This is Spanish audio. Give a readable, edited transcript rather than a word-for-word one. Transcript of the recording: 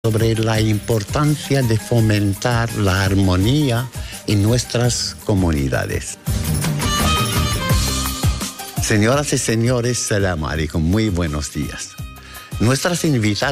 sobre la importancia de fomentar la armonía en nuestras comunidades. Señoras y señores, salam alaikum, muy buenos días. Nuestras invitadas